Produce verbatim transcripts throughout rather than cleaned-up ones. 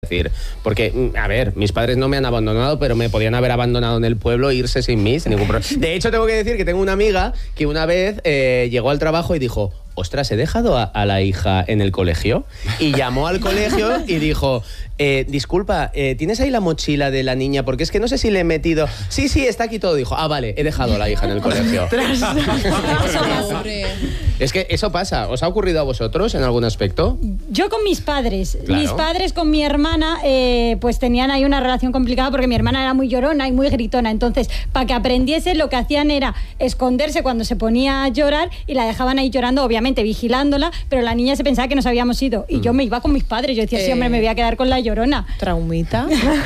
decir, porque, a ver, mis padres no me han abandonado, pero me podían haber abandonado en el pueblo e irse sin mí, sin ningún problema. De hecho, tengo que decir que tengo una amiga que una vez eh, llegó al trabajo y dijo: ostras, he dejado a, a la hija en el colegio. Y llamó al colegio y dijo: eh, disculpa, eh, ¿tienes ahí la mochila de la niña? Porque es que no sé si le he metido... Sí, sí, está aquí todo. Dijo: ah, vale, he dejado a la hija en el colegio. Es que eso pasa. ¿Os ha ocurrido a vosotros en algún aspecto? Yo con mis padres. Claro. Mis padres con mi hermana eh, pues tenían ahí una relación complicada porque mi hermana era muy llorona y muy gritona. Entonces, para que aprendiese, lo que hacían era esconderse cuando se ponía a llorar y la dejaban ahí llorando, obviamente vigilándola, pero la niña se pensaba que nos habíamos ido. Y mm. yo me iba con mis padres. Yo decía, eh, sí, hombre, me voy a quedar con la llorona. Traumita.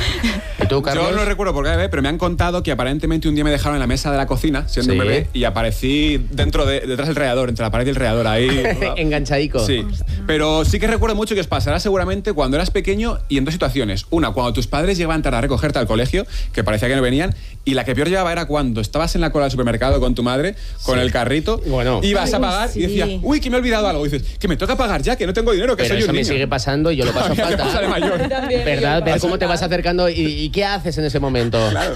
¿Y tú, Carlos? Yo no recuerdo por qué bebé, pero me han contado que aparentemente un día me dejaron en la mesa de la cocina, siendo ¿Sí? un bebé, y aparecí dentro de, detrás del rallador, entre la pared y el rallador, ahí. Enganchadico. Sí. Pero sí que recuerdo mucho que os pasará seguramente cuando eras pequeño y en dos situaciones. Una, cuando tus padres llegaban tarde a recogerte al colegio, que parecía que no venían, y la que peor llevaba era cuando estabas en la cola del supermercado con tu madre, con sí. el carrito, bueno. ibas a pagar sí. y decías, uy, que me he olvidado algo. Y dices, que me toca pagar ya, que no tengo dinero, que pero soy eso un me niño. sigue pasando y yo lo paso a falta. Pasa de mayor. También, ¿verdad? Ver cómo te vas acercando y, y qué haces en ese momento. Claro.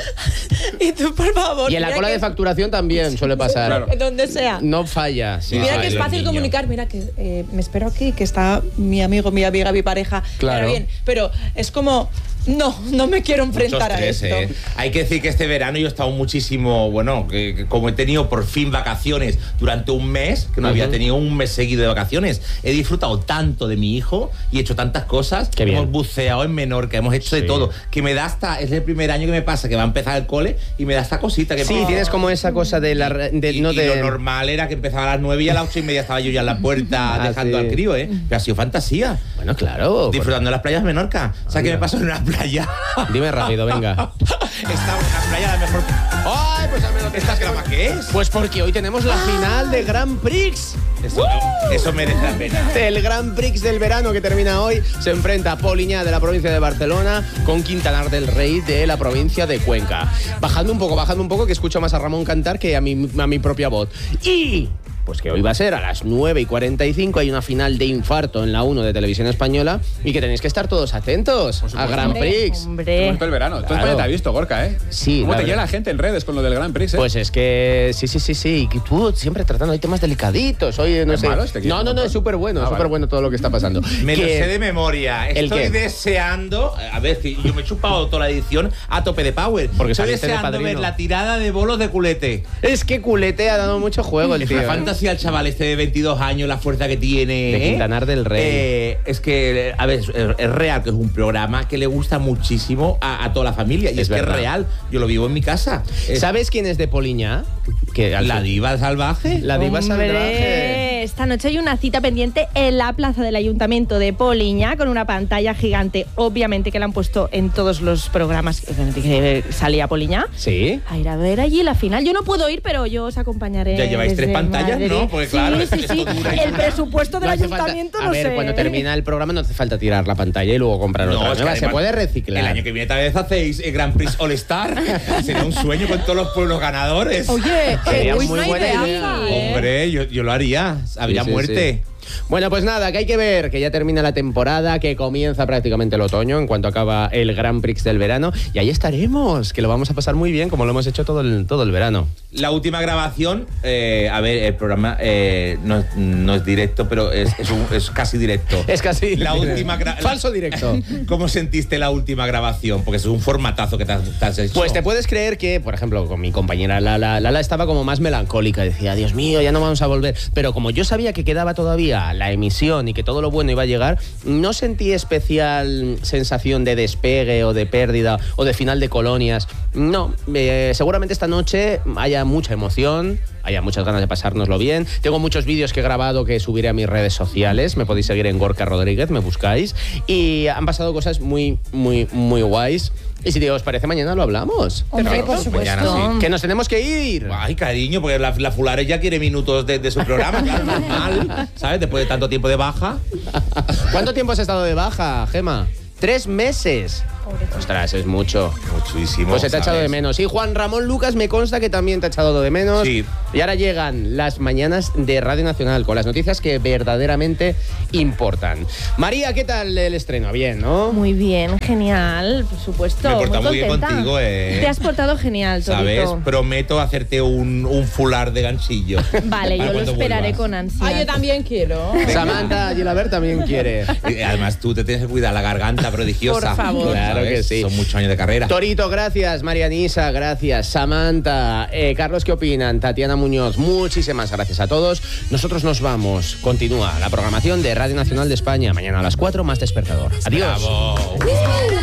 Y tú, por favor. Y en la cola que... de facturación también suele pasar. Claro. Donde sea. No falla. Sí, mira sí, que es fácil niño. comunicar. Mira que eh, me espero aquí, que está mi amigo, mi amiga, mi pareja. Claro. Bien, pero es como... No, no me quiero enfrentar tres, a esto. Eh. Hay que decir que este verano yo he estado muchísimo, bueno, que, que como he tenido por fin vacaciones durante un mes, que no uh-huh. había tenido un mes seguido de vacaciones, he disfrutado tanto de mi hijo y he hecho tantas cosas. Qué bien. Hemos buceado en Menorca, hemos hecho sí. de todo. Que me da hasta, es el primer año que me pasa que va a empezar el cole y me da esta cosita. Que sí, me... tienes como esa cosa de la... De, y, no y de... lo normal era que empezaba a las nueve y a las ocho y media estaba yo ya en la puerta ah, dejando sí. al crío, ¿eh? Pero ha sido fantasía. Bueno, claro. Disfrutando de las playas de Menorca. O sea, ¿qué me pasó en una playa? Dime rápido, venga. Está en la playa la mejor. ¡Ay, pues a ver, ¿esta grama qué es? Pues porque hoy tenemos la final de Grand Prix. Eso, uh. eso merece la pena. El Grand Prix del verano que termina hoy se enfrenta a Poliña de la provincia de Barcelona con Quintanar del Rey de la provincia de Cuenca. Bajando un poco, bajando un poco, que escucho más a Ramón cantar que a mi, a mi propia voz. Y... pues que hoy va a ser a las nueve y cuarenta y cinco, hay una final de infarto en la uno de Televisión Española y que tenéis que estar todos atentos a Grand Prix. Hombre, hombre. el verano. Tú claro. en España te has visto, Gorka, ¿eh? Sí. ¿Cómo te quiere verdad. la gente en redes con lo del Grand Prix, eh? Pues es que sí, sí, sí, sí. Y tú siempre tratando, hay temas delicaditos. Oye, no ¿Es sé. malo este no, no, no, es súper bueno, ah, súper vale. bueno todo lo que está pasando. Me que... lo sé de memoria. ¿El Estoy qué? deseando, a ver, que yo me he chupado toda la edición a tope de power. Porque estoy saliste de deseando padrino. ver la tirada de bolos de culete. Es que Culete ha dado mucho juego el es tío. una fantasía el chaval este de veintidós años, la fuerza que tiene. De ¿eh? Quintanar del Rey. Eh, es que, a ver, es, es real que es un programa que le gusta muchísimo a, a toda la familia. Y es, es que es real. Yo lo vivo en mi casa. Es... ¿Sabes quién es de Poliña? Que ¿La fin... diva salvaje? La diva Hombre, salvaje. Esta noche hay una cita pendiente en la plaza del Ayuntamiento de Poliña con una pantalla gigante. Obviamente que la han puesto en todos los programas que salía Poliña. Sí. A ir a ver allí la final. Yo no puedo ir, pero yo os acompañaré. ¿Ya lleváis tres pantallas? Madrid. No, porque claro, sí, sí, sí. El presupuesto del no ayuntamiento falta, no a ver, sé. cuando termina el programa no hace falta tirar la pantalla y luego comprar no, otra es nueva. que Se además, puede reciclar. El año que viene tal vez hacéis el Grand Prix All Star. Sería un sueño con todos los pueblos ganadores. Oye, sería eh, muy una buena idea. idea. ¿eh? Hombre, yo, yo lo haría. Habría sí, sí, muerte. Sí. Bueno, pues nada, que hay que ver que ya termina la temporada, que comienza prácticamente el otoño en cuanto acaba el Grand Prix del verano y ahí estaremos, que lo vamos a pasar muy bien como lo hemos hecho todo el, todo el verano. La última grabación, eh, a ver, el programa eh, no, no es directo, pero es, es, un, es casi directo. Es casi la última gra- falso directo. ¿Cómo sentiste la última grabación? Porque es un formatazo que te has, te has hecho. Pues te puedes creer que, por ejemplo, con mi compañera Lala, Lala estaba como más melancólica, decía, Dios mío, ya no vamos a volver. Pero como yo sabía que quedaba todavía la emisión y que todo lo bueno iba a llegar, no sentí especial sensación de despegue o de pérdida o de final de colonias. No, eh, seguramente esta noche haya mucha emoción, haya muchas ganas de pasárnoslo bien. Tengo muchos vídeos que he grabado que subiré a mis redes sociales. Me podéis seguir en Gorka Rodríguez, me buscáis. Y han pasado cosas muy, muy, muy guays. Y si os parece, mañana lo hablamos. Hombre, por supuesto. Mañana sí. Que nos tenemos que ir. Ay, cariño, porque la, la Fulares ya quiere minutos de, de su programa, claro, normal, ¿sabes? Después de tanto tiempo de baja. ¿Cuánto tiempo has estado de baja, Gema? Tres meses. Ostras, es mucho. Muchísimo. Pues se te ha echado ¿sabes? de menos. Y Juan Ramón Lucas me consta que también te ha echado de menos. Sí. Y ahora llegan las mañanas de Radio Nacional con las noticias que verdaderamente importan. María, ¿qué tal el estreno? Bien, ¿no? Muy bien, genial, por supuesto. Me he portado muy bien contenta. contigo, eh. Te has portado genial, Torito. ¿Sabes? Prometo hacerte un, un fular de ganchillo. Vale, Para yo lo cuando esperaré vuelvas. con ansia. Ah, yo también quiero. Samantha Gilabert también quiere. Y además tú te tienes que cuidar la garganta prodigiosa. Por favor. Claro que sí. Son muchos años de carrera. Torito, gracias. Marianisa, gracias. Samantha, eh, Carlos, ¿qué opinan? Tatiana Muñoz, muchísimas gracias a todos. Nosotros nos vamos. Continúa la programación de Radio Nacional de España. Mañana a las cuatro, más despertador. Adiós. Bravo.